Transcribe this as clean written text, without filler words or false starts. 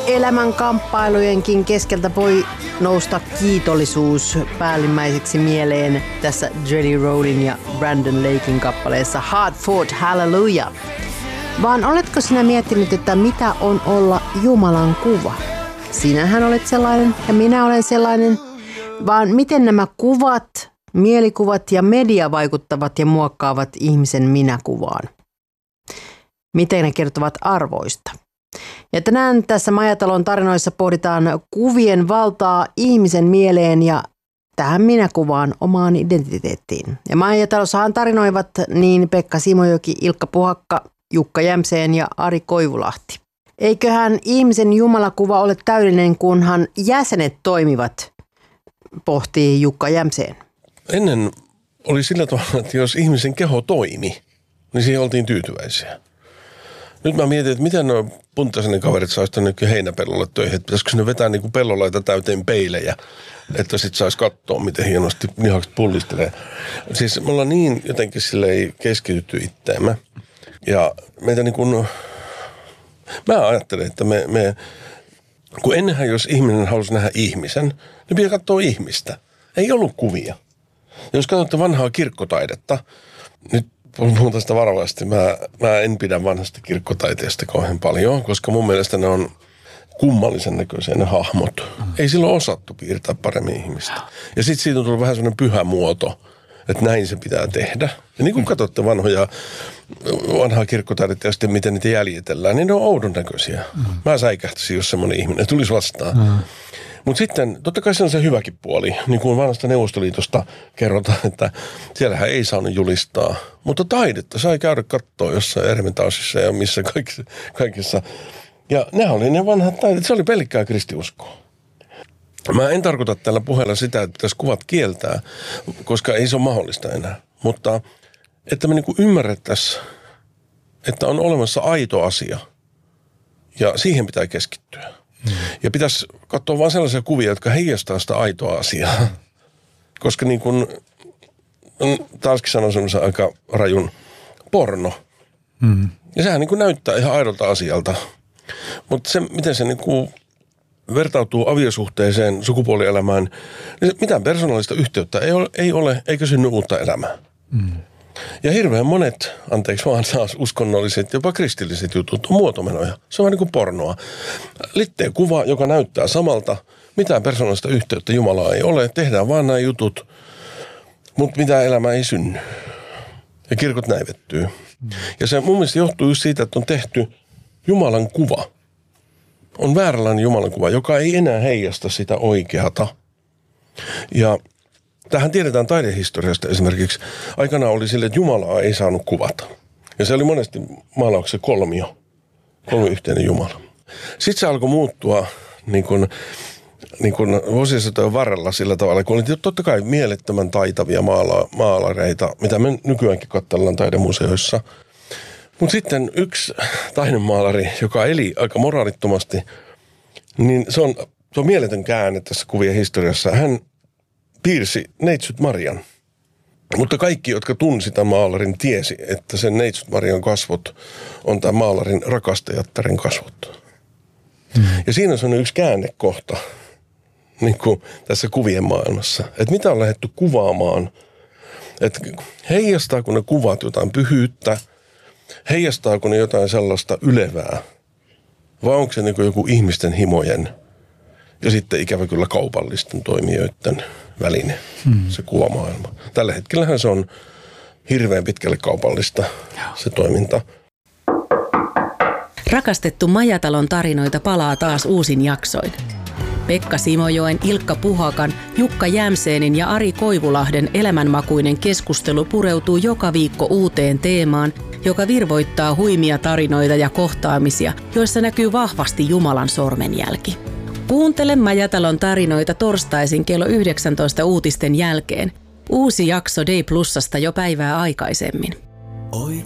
Elämän kamppailujenkin keskeltä voi nousta kiitollisuus päällimmäiseksi mieleen tässä Jelly Rollin ja Brandon Laken kappaleessa Hard Fought Hallelujah. Vaan oletko sinä miettinyt, että mitä on olla Jumalan kuva? Sinähän olet sellainen ja minä olen sellainen. Vaan miten nämä kuvat, mielikuvat ja media vaikuttavat ja muokkaavat ihmisen minäkuvaan? Miten ne kertovat arvoista? Ja tänään tässä Majatalon tarinoissa pohditaan kuvien valtaa ihmisen mieleen ja tähän minäkuvaan, omaan identiteettiin. Ja Majatalossahan tarinoivat niin Pekka Simojoki, Ilkka Puhakka, Jukka Jämseen ja Ari Koivulahti. Eiköhän ihmisen jumalakuva ole täydellinen, kunhan jäsenet toimivat, pohtii Jukka Jämseen. Ennen oli sillä tavalla, että jos ihmisen keho toimi, niin siihen oltiin tyytyväisiä. Nyt mä mietin, että miten nuo puntaisen kaverit saisi tänne heinäpellolle töihin, että pitäisikö ne vetää niin kuin pellolaita täyteen peilejä, että sit saisi katsoa, miten hienosti lihakset pullistelee. Siis me ollaan niin jotenkin silleen keskitytty itteemme. Ja meitä niin kuin, mä ajattelen, että kun ennenhän jos ihminen halusi nähdä ihmisen, niin pitää katsoa ihmistä. Ei ollut kuvia. Ja jos katsotte vanhaa kirkkotaidetta, nyt puhun tästä varovasti. Mä en pidä vanhasta kirkkotaiteesta kauhean paljon, koska mun mielestä ne on kummallisen näköisiä ne hahmot. Ei silloin osattu piirtää paremmin ihmistä. Ja sitten siitä on tullut vähän sellainen pyhä muoto, että näin se pitää tehdä. Ja niin kun katsotte vanhaa kirkkotaidetta ja sitten miten niitä jäljitellään, niin ne on oudon näköisiä. Mä säikähtäisin, jos semmoinen ihminen tulisi vastaan. Mutta sitten, totta kai se on se hyväkin puoli. Niin kuin vanhasta Neuvostoliitosta kerrotaan, että siellähän ei saanut julistaa. Mutta taidetta sai käydä katsoa jossain Ermitaasissa ja missä kaikissa. Ja nehän oli ne vanhat taiteet. Se oli pelkkää kristiuskoa. Mä en tarkoita tällä puheella sitä, että pitäisi kuvat kieltää, koska ei se ole mahdollista enää. Mutta että me niinku ymmärrettäisiin, että on olemassa aito asia ja siihen pitää keskittyä. Ja pitäisi katsoa vain sellaisia kuvia, jotka heijastaa sitä aitoa asiaa. Koska niin kuin, taaskin sanon semmoisen aika rajun porno. Ja sehän niin kuin näyttää ihan aidolta asialta. Mutta se, miten se niin kuin vertautuu aviosuhteeseen, sukupuolielämään, niin mitään persoonallista yhteyttä ei ole eikä synny uutta elämää. Ja hirveän monet, anteeksi vaan taas uskonnolliset, jopa kristilliset jutut on muotomenoja. Se on vähän niin kuin pornoa. Litteen kuva, joka näyttää samalta. Mitään persoonallista yhteyttä Jumalaa ei ole. Tehdään vaan nämä jutut, mutta mitään elämää ei synny. Ja kirkot näivettyy. Ja se mun mielestä johtuu just siitä, että on tehty Jumalan kuva. On vääränlainen Jumalan kuva, joka ei enää heijasta sitä oikeata. Ja tähän tiedetään taidehistoriasta esimerkiksi. Aikanaan oli sille, että Jumalaa ei saanut kuvata. Ja se oli monesti maalauksessa kolmiyhteinen Jumala. Sitten se alkoi muuttua niin kuin vuosisatojen varrella sillä tavalla, kun oli totta kai mielettömän taitavia maalareita, mitä me nykyäänkin katsellaan taidemuseoissa. Mutta sitten yksi taidemaalari, joka eli aika moraalittomasti, niin se on mieletön käänne tässä kuvien historiassa. Hän piirsi Neitsyt Marian. Mutta kaikki, jotka tunsi tämän maalarin, tiesi, että sen Neitsyt Marian kasvot on tämän maalarin rakastajattaren kasvot. Ja siinä on yksi käännekohta niin kuin tässä kuvien maailmassa. Että mitä on lähdetty kuvaamaan. Että heijastaako ne kuvat jotain pyhyyttä, heijastaako ne jotain sellaista ylevää, vai onko se niin kuin joku ihmisten himojen ja sitten ikävä kyllä kaupallisten toimijoiden väline, se kuvamaailma. Tällä hetkellähän se on hirveän pitkälle kaupallista, se toiminta. Rakastettu Majatalon tarinoita palaa taas uusin jaksoin. Pekka Simojoen, Ilkka Puhakan, Jukka Jämseenin ja Ari Koivulahden elämänmakuinen keskustelu pureutuu joka viikko uuteen teemaan, joka virvoittaa huimia tarinoita ja kohtaamisia, joissa näkyy vahvasti Jumalan sormenjälki. Kuuntele Majatalon tarinoita torstaisin kello 19 uutisten jälkeen. Uusi jakso Day Plusasta jo päivää aikaisemmin.